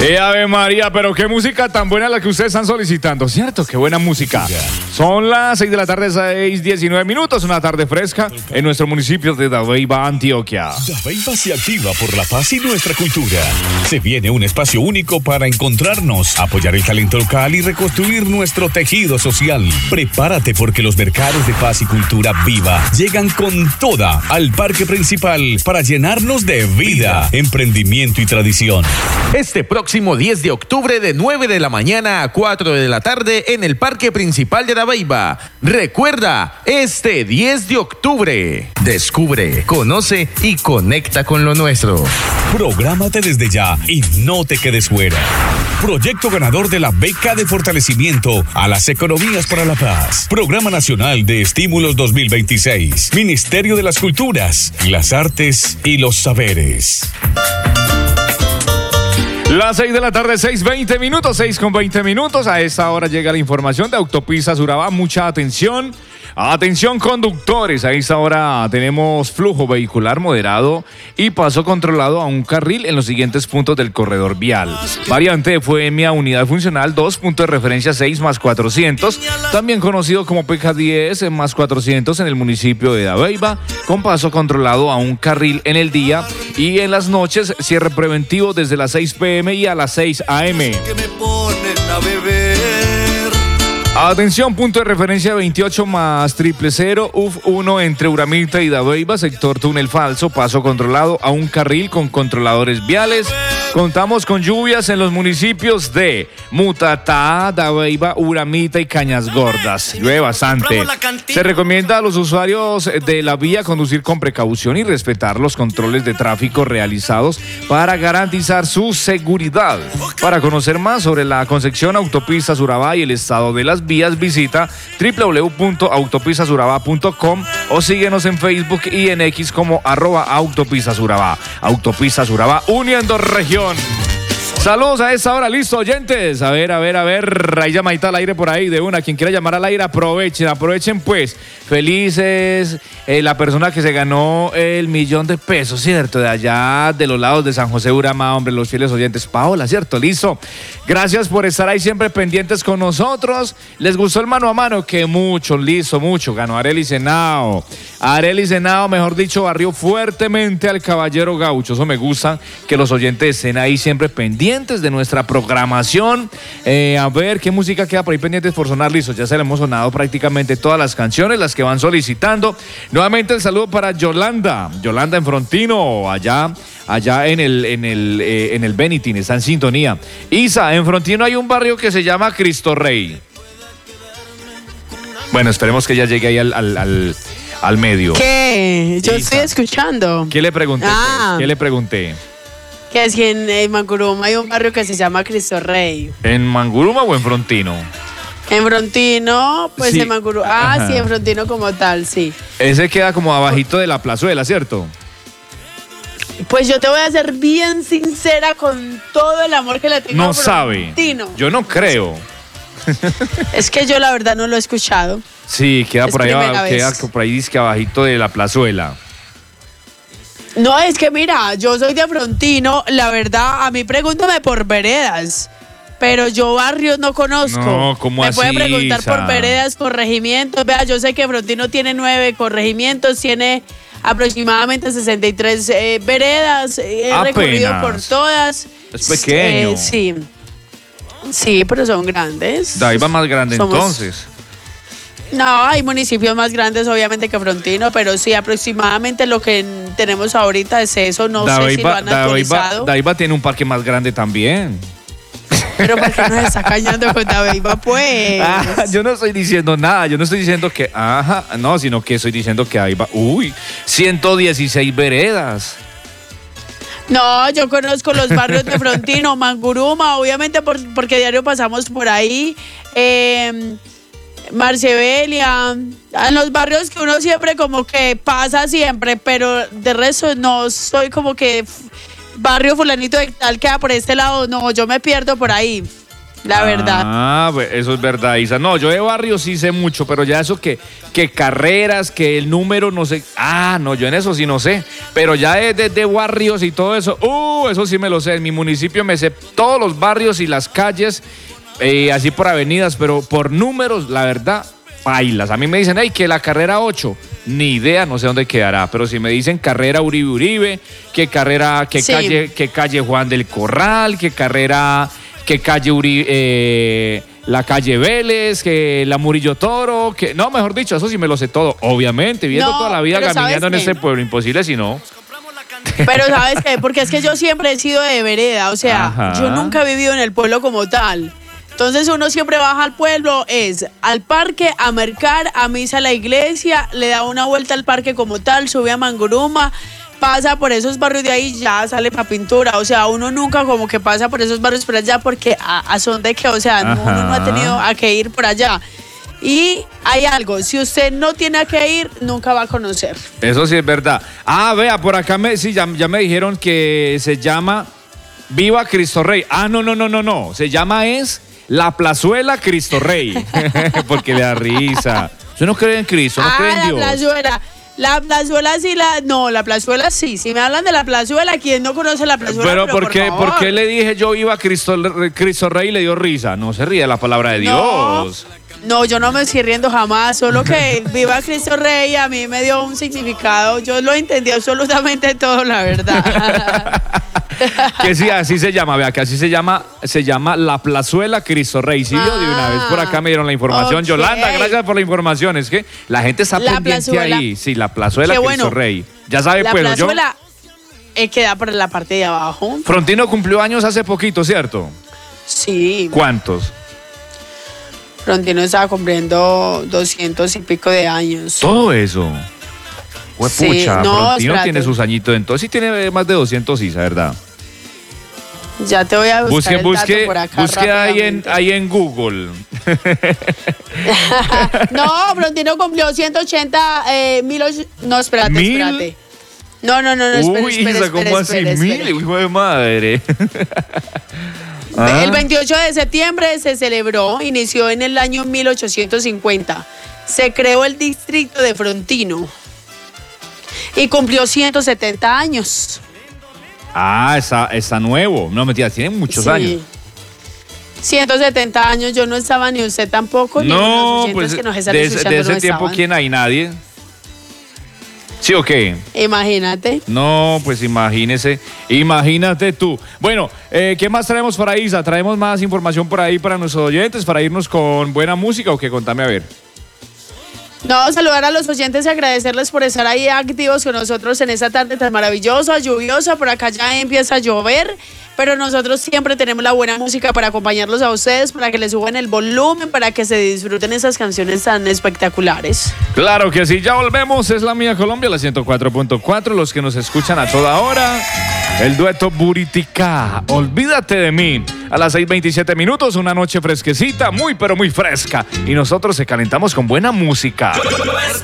Ave María, pero qué música tan buena la que ustedes están solicitando, ¿cierto? Qué buena música. Son las 6 de la tarde, 6:19 minutos, una tarde fresca en nuestro municipio de Dabeiba, Antioquia. Dabeiba se activa por la paz y nuestra cultura. Se viene un espacio único para encontrarnos, apoyar el talento local y reconstruir nuestro tejido social. Prepárate porque los mercados de paz y cultura viva llegan con toda al parque principal para llenarnos de vida, emprendimiento y tradición. Este próximo 10 de octubre de 9 de la mañana a 4 de la tarde en el Parque Principal de Dabeiba. Recuerda, este 10 de octubre. Descubre, conoce y conecta con lo nuestro. Prográmate desde ya y no te quedes fuera. Proyecto ganador de la beca de fortalecimiento a las economías para la paz. Programa Nacional de Estímulos 2026. Ministerio de las Culturas, las Artes y los Saberes. Las 6 de la tarde, 6:20 minutos, 6:20 minutos. A esta hora llega la información de Autopistas Urabá. Mucha atención. Atención conductores, a esta hora tenemos flujo vehicular moderado y paso controlado a un carril en los siguientes puntos del corredor vial. Variante FMA Unidad Funcional 2, punto de referencia 6 más 400, también conocido como PK10 más 400 en el municipio de Dabeiba, con paso controlado a un carril en el día y en las noches cierre preventivo desde las 6 p.m. y a las 6 a.m. Que me ponen a beber. Atención, punto de referencia 28 más 000, UF1 entre Uramita y Dabeiba, sector túnel falso, paso controlado a un carril con controladores viales. Contamos con lluvias en los municipios de Mutatá, Dabeiba, Uramita y Cañas Gordas. Llueve bastante. Se recomienda a los usuarios de la vía conducir con precaución y respetar los controles de tráfico realizados para garantizar su seguridad. Para conocer más sobre la Concepción Autopistas Urabá y el estado de las vías, visita www.autopistasurabá.com o síguenos en Facebook y en X como @autopistasurabá. Autopistas Urabá, uniendo región. Saludos a esta hora, listo, oyentes. A ver, hay llamadita al aire por ahí de una. Quien quiera llamar al aire, aprovechen pues. Felices la persona que se ganó el $1.000.000, ¿cierto? De allá, de los lados de San José Urama, hombre, los fieles oyentes. Paola, ¿cierto? Listo. Gracias por estar ahí siempre pendientes con nosotros. ¿Les gustó el mano a mano? Que mucho, listo, mucho. Ganó Arely Senao. Arely Senao, mejor dicho, barrió fuertemente al Caballero Gaucho. Eso me gusta, que los oyentes estén ahí siempre pendientes de nuestra programación. A ver qué música queda por ahí pendientes por sonar, listo. Ya se le hemos sonado prácticamente todas las canciones, las que van solicitando. Nuevamente el saludo para Yolanda en Frontino, allá en el Benitín, está en sintonía. Isa, en Frontino hay un barrio que se llama Cristo Rey. Bueno, esperemos que ya llegue ahí al medio. ¿Qué? Yo Isa, estoy escuchando. ¿Qué le pregunté? ¿Qué le pregunté? Que es que en Manguruma hay un barrio que se llama Cristo Rey. ¿En Manguruma o en Frontino? En Frontino, pues Sí. en Manguruma. Ah, sí, en Frontino como tal, sí. Ese queda como abajito de la plazuela, ¿cierto? Pues yo te voy a ser bien sincera con todo el amor que le tengo No a sabe. Frontino. Yo no creo. Es que yo la verdad no lo he escuchado. Sí, queda Es por ahí, primera vez. dice que abajito de la plazuela. No, es que mira, yo soy de Frontino, la verdad, a mí pregúntame por veredas, pero yo barrios no conozco. No, ¿cómo Me puede así, preguntar Isa? por veredas, corregimientos. Vea, yo sé que Frontino tiene 9 corregimientos, tiene aproximadamente 63 veredas, he Apenas. recorrido por todas. Es pequeño. Sí, pero son grandes. Dabeiba más grande Somos- entonces. No, hay municipios más grandes obviamente que Frontino, pero sí, aproximadamente lo que tenemos ahorita es eso, no sé si lo han actualizado. Dabeiba tiene un parque más grande también. Pero ¿por qué nos está cañando con Dabeiba, pues? Yo no estoy diciendo nada, yo no estoy diciendo que, no, sino que estoy diciendo que Dabeiba, 116 veredas. No, yo conozco los barrios de Frontino, Manguruma, obviamente porque diario pasamos por ahí. Marcebelia, en los barrios que uno siempre como que pasa siempre, pero de resto no soy como que barrio fulanito de tal queda por este lado, no, yo me pierdo por ahí. la verdad. Ah, pues eso es verdad, Isa. No, yo de barrio sí sé mucho, pero ya eso que carreras, que el número, no sé. Ah, no, yo en eso sí no sé. Pero ya de barrios y todo eso, eso sí me lo sé. En mi municipio me sé todos los barrios y las calles, así por avenidas, pero por números, la verdad, bailas. A mí me dicen, hey, que la carrera 8. Ni idea, no sé dónde quedará, pero si me dicen carrera Uribe, que calle Juan del Corral, que calle la calle Vélez, que la Murillo Toro, que no, mejor dicho, eso sí me lo sé todo, obviamente, viviendo toda la vida caminando en este pueblo, imposible si no. Pero ¿sabes qué? Porque es que yo siempre he sido de vereda, o sea, Ajá. yo nunca he vivido en el pueblo como tal. Entonces uno siempre baja al pueblo, al parque, a mercar, a misa a la iglesia, le da una vuelta al parque como tal, sube a Manguruma, pasa por esos barrios de ahí, ya sale para pintura. O sea, uno nunca como que pasa por esos barrios por allá porque a son de que, o sea, uno no ha tenido a que ir por allá. Y hay algo, si usted no tiene a qué ir, nunca va a conocer. Eso sí es verdad. Ah, vea, por acá ya me dijeron que se llama Viva Cristo Rey. Ah, no. Se llama La Plazuela Cristo Rey. Porque le da risa. Usted no cree en Cristo, no cree en Dios. La plazuela sí, la plazuela sí. Si me hablan de la plazuela, ¿quién no conoce la plazuela? Pero ¿por qué le dije yo iba a Cristo Rey y le dio risa? No se ríe de la palabra de Dios. No, yo no me estoy riendo jamás, solo que viva Cristo Rey a mí me dio un significado. Yo lo entendí absolutamente todo, la verdad. Que sí, así se llama, vea, que así se llama La Plazuela Cristo Rey. Sí, yo de una vez por acá me dieron la información. Okay. Yolanda, gracias por la información. Es que la gente está pendiente ahí. Sí, La Plazuela Cristo Rey. Ya sabe, la pues, plazuela queda por la parte de abajo. Frontino cumplió años hace poquito, ¿cierto? Sí. ¿Cuántos? Frontino estaba cumpliendo 200 y pico de años. Todo eso. Sí, Pucha, no, Frontino espérate. tiene sus añitos. Entonces sí tiene más de 200, sí, la verdad. Ya te voy a buscar el dato por acá busque rápidamente. ahí en Google. No, Frontino cumplió 180 No, espérate. No, espera. ¿Cómo así? Mil, hijo de madre. El 28 de septiembre se celebró, inició en el año 1850. Se creó el distrito de Frontino y cumplió 170 años. Ah, está nuevo. No, mentira, tiene muchos años. 170 años, yo no estaba ni usted tampoco, ni No, los pues que nos están de escuchando ese no tiempo, estaban. ¿quién hay? Nadie. ¿Sí o qué? Imagínate. No, pues imagínate tú. Bueno, ¿qué más traemos por ahí, Isa? ¿Traemos más información por ahí para nuestros oyentes, para irnos con buena música o qué? Contame a ver. No, saludar a los oyentes y agradecerles por estar ahí activos con nosotros en esta tarde tan maravillosa, lluviosa. Por acá ya empieza a llover, pero nosotros siempre tenemos la buena música para acompañarlos a ustedes, para que les suban el volumen, para que se disfruten esas canciones tan espectaculares. Claro que sí, ya volvemos. Es la mía Colombia, la 104.4. Los que nos escuchan a toda hora. El dueto Buritica, Olvídate de mí. A las 6:27 minutos, una noche fresquecita, muy pero muy fresca. Y nosotros se calentamos con buena música.